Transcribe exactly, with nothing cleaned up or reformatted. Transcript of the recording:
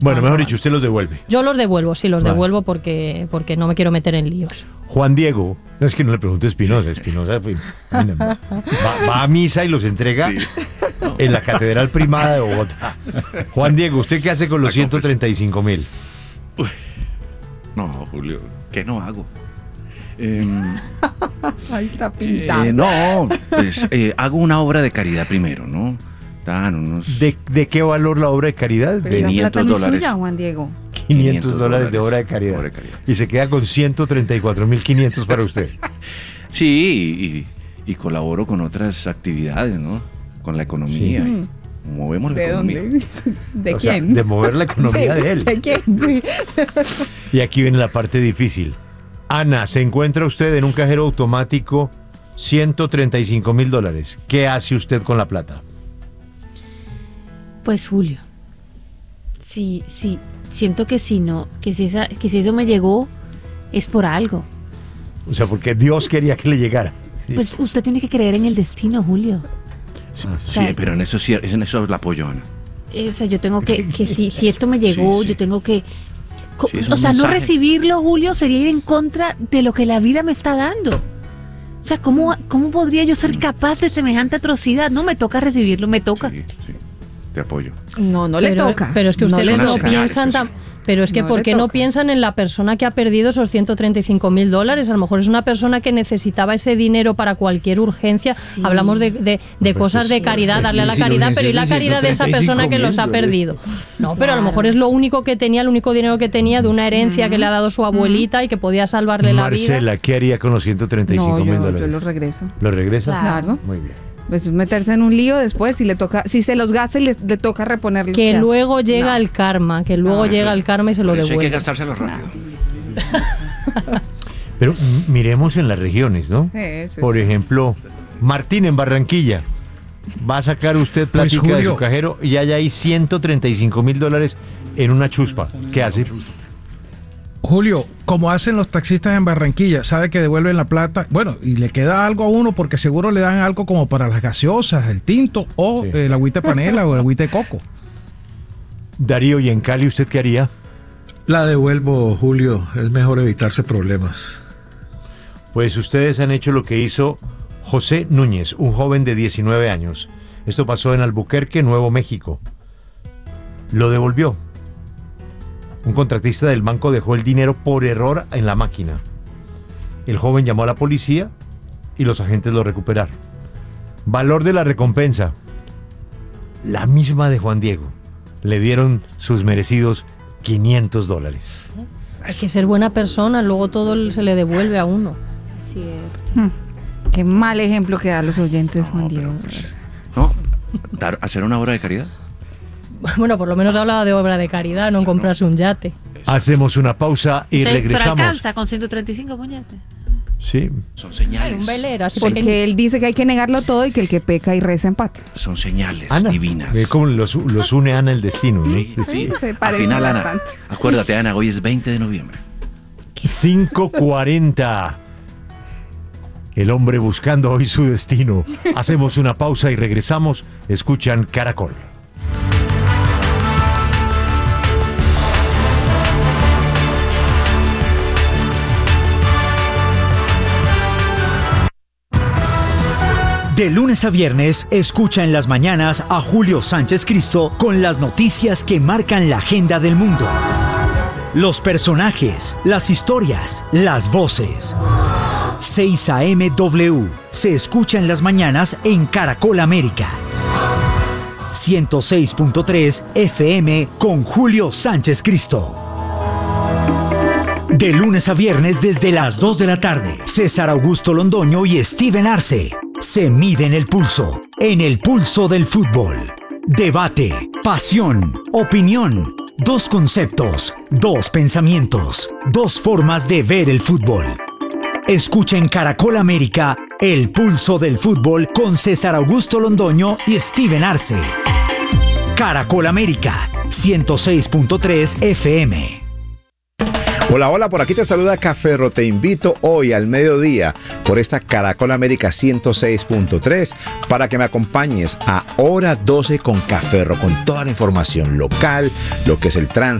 Bueno, mejor dicho, usted los devuelve. Yo los devuelvo, sí, los Vale. devuelvo porque, porque no me quiero meter en líos. Juan Diego, no es que no le pregunte a Espinosa, Espinosa pues, va, va a misa y los entrega Sí. No. en la Catedral Primada de Bogotá. Juan Diego, ¿usted qué hace con los ciento treinta y cinco mil? Uy. No, Julio, ¿qué no hago? Eh, Ahí está pintado. eh, no, pues eh, hago una obra de caridad primero, ¿no? Dan unos ¿De, ¿De qué valor la obra de caridad? Pero De esa quinientos plata no es dólares. suya, Juan Diego. quinientos dólares de obra de caridad. obra de caridad. Y se queda con ciento treinta y cuatro mil quinientos para usted. Sí, y, y colaboro con otras actividades, ¿no? Con la economía. Sí. y movemos la ¿De economía. dónde? ¿De O sea, quién? de mover la economía de él. ¿De quién? Sí. Y aquí viene la parte difícil. Ana, se encuentra usted en un cajero automático ciento treinta y cinco mil dólares. ¿Qué hace usted con la plata? Pues Julio, sí, sí, siento que si no, que si, esa, que si eso me llegó es por algo. O sea, porque Dios quería que le llegara. Sí. Pues usted tiene que creer en el destino, Julio. Sí, sea, pero en eso sí, en eso la apoyo, Ana. Eh, o sea, yo tengo que, que si, si esto me llegó, Sí, sí. yo tengo que... co- Sí, es un o sea, no mensaje. recibirlo, Julio, sería ir en contra de lo que la vida me está dando. O sea, ¿cómo, cómo podría yo ser capaz de semejante atrocidad? No, me toca recibirlo, me toca. Sí, sí, te apoyo. No, no le pero, toca. Pero es que No ustedes le no, Son las toca. señales, piensan pues. tan... Pero es que No ¿por le qué no toca. piensan en la persona que ha perdido esos ciento treinta y cinco mil dólares? A lo mejor es una persona que necesitaba ese dinero para cualquier urgencia. Sí. Hablamos de, de, de Pues cosas es- de caridad, sí, darle a la sí, la caridad, urgencia pero ¿y la es de caridad de esa persona que los ha ciento treinta y cinco mil perdido? No, pero a lo Claro. mejor es lo único que tenía, el único dinero que tenía de una herencia que le ha dado su abuelita y que podía salvarle la vida. Marcela, ¿qué haría con los ciento treinta y cinco No, mil yo, dólares? yo los regreso. ¿Lo regresa? Claro. Muy bien. Pues meterse en un lío después, si le toca, si se los gasta y le, le toca reponerlos. Que ¿qué hace? luego llega No. el karma, que luego No, llega eso- el karma y se lo Por eso hay que devuelve. gastárselo rápido. Pero m- miremos en las regiones, ¿no? Eso, Por sí. ejemplo, Martín en Barranquilla. Va a sacar usted Pues, plática de Julio. su cajero y hay ahí ciento treinta y cinco mil dólares en una chuspa. ¿Qué hace? Julio, como hacen los taxistas en Barranquilla, sabe que devuelven la plata, bueno, y le queda algo a uno porque seguro le dan algo como para las gaseosas, el tinto o Sí. eh, el agüita de panela o el agüita de coco. Darío, ¿y en Cali usted qué haría? La devuelvo, Julio. Es mejor evitarse problemas. Pues ustedes han hecho lo que hizo José Núñez, un joven de diecinueve años. Esto pasó en Albuquerque, Nuevo México. Lo devolvió. Un contratista del banco dejó el dinero por error en la máquina. El joven llamó a la policía y los agentes lo recuperaron. Valor de la recompensa: la misma de Juan Diego. Le dieron sus merecidos quinientos dólares. Hay que ser buena persona, luego todo se le devuelve a uno. Qué mal ejemplo que dan los oyentes, Juan Diego. No, dar- hacer una obra de caridad. Bueno, por lo menos hablaba de obra de caridad, no en comprarse un yate. Hacemos una pausa y Te- Pero regresamos. alcanza con ciento treinta y cinco puñetes. Sí. Son señales. Un velero así pequeño. Porque él dice que hay que negarlo todo y que el que peca y reza empata. Son señales Ana, divinas. ve cómo los, los une Ana el destino, ¿no? Sí, sí. Se Al parecen final, Ana, bastante. acuérdate, Ana, hoy es veinte de noviembre. cinco cuarenta. El hombre buscando hoy su destino. Hacemos una pausa y regresamos. Escuchan Caracol. De lunes a viernes, escucha en las mañanas a Julio Sánchez Cristo con las noticias que marcan la agenda del mundo. Los personajes, las historias, las voces. seis a m W se escucha en las mañanas en Caracol América. ciento seis punto tres F M con Julio Sánchez Cristo. De lunes a viernes desde las dos de la tarde, César Augusto Londoño y Steven Arce se miden el pulso, en el pulso del fútbol. Debate, pasión, opinión, dos conceptos, dos pensamientos, dos formas de ver el fútbol. Escucha en Caracol América el pulso del fútbol con César Augusto Londoño y Steven Arce. Caracol América, ciento seis punto tres F M. Hola, hola, por aquí te saluda Caferro. Te invito hoy al mediodía por esta Caracol América ciento seis punto tres para que me acompañes a hora doce con Caferro, con toda la información local, lo que es el tránsito,